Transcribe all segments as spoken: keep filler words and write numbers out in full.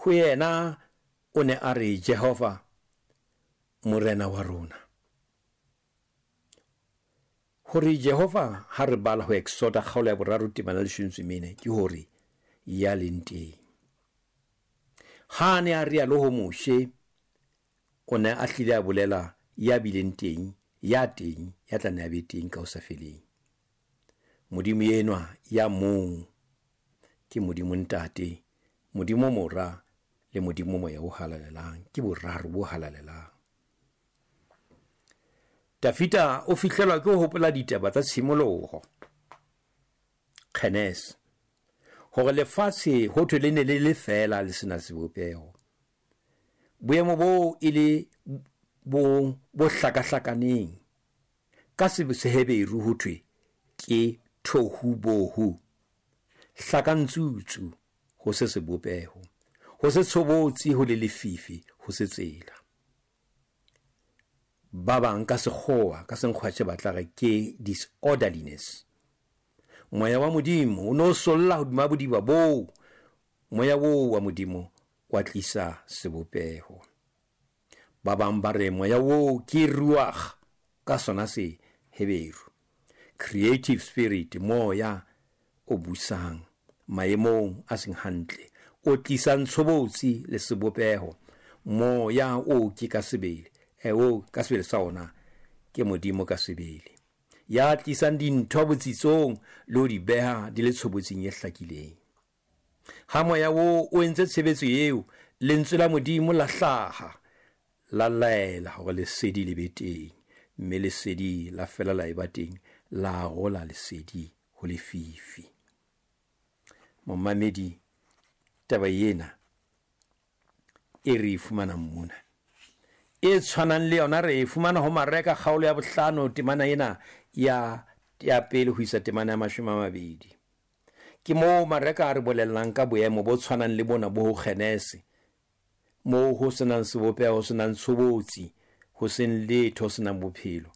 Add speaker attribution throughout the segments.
Speaker 1: ho yena o ne a re Jehova morena wa rona. Hore Jehova ha re bala ho Exoda kgaolo ya boraro temana le leshome mene ke hore ya leng teng. Ha ne a re lo ho Moshe o ne a hlile a bolela ya bileng teng, ya teng, ya tla ne a be teng ka ho sa feleng. Modimo enwa ya mong ke modimo ntate, modimo mora le modimo moya o halalelang, ke boraro bo halalelang. Dafita o fihlelwa ke ho hopola ditaba tsa tshimoloho, Genesis, hore lefatshe ho thwe le ne le le fela le sena sebopeho. Boemo bo e le bo bo hlakahlakaneng ka seheberu ho thwe ke tohu bohu, hlakantsutsu ho se sebopeho, ho se tshobotsi ho le lefifi ho se tsela. Ba bang ka sekgowa ka senkgwatjhe ba tla re ke disorderliness. Moya wa modimo o no solla hodima bodiba boo, moya wo wa modimo wa tlisa sebopeho. Ba bang ba re moya wo ke ruach ka sona se heberu, creative spirit, moya o busang maemong a seng hantle, o tlisang tshobotsi le sebopeho. Moya o ke ka sebele, e o ka sebele sa ona ke modimo ka sebele, ya tlisang dintho botsitsong le ho di beha di le tshobotsing e hlakileng. Ha moya wo o entse tshebetso eo, lentswe la modimo la hlaha, la laela hore lesedi le be teng, mme lesedi la fela la eba teng, la rola lesedi ho lefifi. Momamedi, taba ena e re fumana mona e tshwanang le yona re fumana ho Mareka kgaolo ya bohlano temana ena ya ya pele ho isa temana ya mashome a mabedi. Ke mo Mareka a re bolellang ka boemo bo tshwanang le bona bo ho Genesis, mo ho senang sebopeho, ho senang tshobotsi, ho sen letho, ho senang bophelo.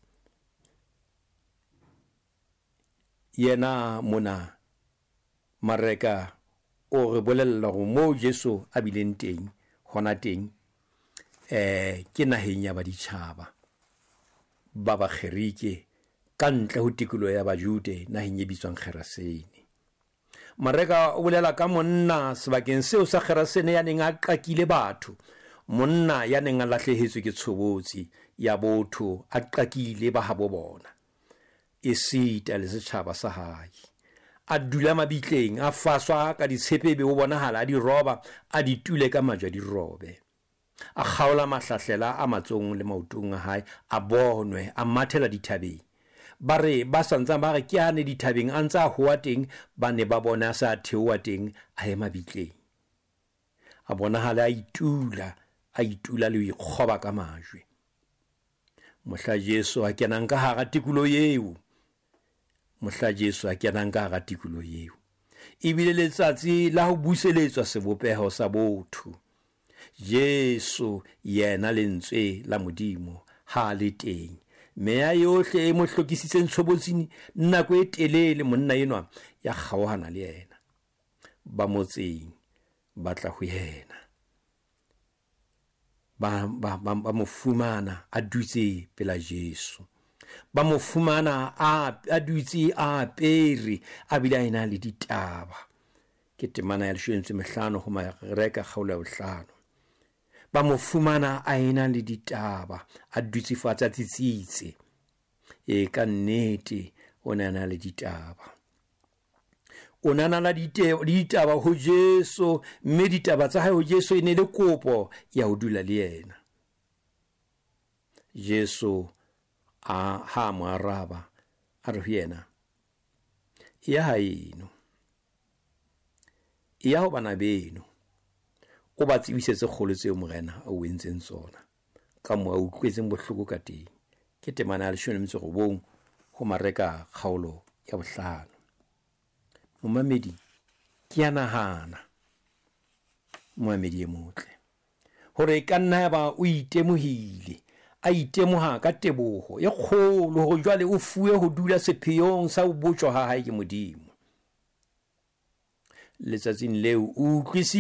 Speaker 1: Yena mona Mareka o re bolella hore mo Jesu a bileng teng, hona teng eh ke naheng ya baditjhaba ba ba kgerike ka ntle ho tikolo ya Bajude, naheng e bitswang Gerasene. Mareka o bolela ka monna sebakeng seo sa Gerasene ya neng a qakile batho, monna ya neng a lahlehetswe ke tshobotsi ya botho, a qakile ba habo bona, e sita le setjhaba sa hae. A dula mabitleng, a faswa ka ditshepebe, o bonahala a di roba, a ditule ka majwa di robe. A kgaola mahlahlela a matsong le maotong a hae, a bonwe, a mathela dithabeng. Ba re ba santsang ba re ke ane dithabeng a ntse a hoa teng, ba ne ba bona a sa theoha teng a ema bitleng. A bonahala a itula, a itula le ho ikgoba ka majwe. Mohla Jesu a kenang ka hara tikulo eo, mohla Jesu a kenang ka hara tikulo eo, ebile letsatsi la ho buseletswa sebopeho sa botho. Jesu yena lentswe la modimo ha le teng, meya yohle e mo hlokisitseng tshobotsing nako e telele, monna enwa ya kgaohana le yena. Ba motseng ba tla ho yena, ba ba ba mo fumana a dutse pela Jesu, ba mo fumana a a dutse a apere, a bile a ena le ditaba. Ke temana ya leshome le mehlano ho Mareka kgaolo ya bohlano. Ba mo fumana a ena le ditaba, a dutse fatshe a tsitsitse, e ka nnete o na na le ditaba. O na na la ditaba ho Jesu, mme ditaba tsa hae ho Jesu e ne le kopo ya ho dula le yena. Jesu a ha mo araba a re ho yena, ya haeno, ya ho bana beno, o ba tsebisetse kgolo tseo morena a o entseng tsona, ka moo a utlwetseng bohloko ka teng. Ke temana ya leshome le robong ho Mareka kgaolo ya bohlano. Momamedi, ke a nahana, moamedi e motle, hore e ka nna ba o itemohile, a itemoha ka teboho e kgolo hore jwale o fuwe ho dula sepheong sa ho botjwa ha hae ke Modimo. Letsatsing leo o utlwisi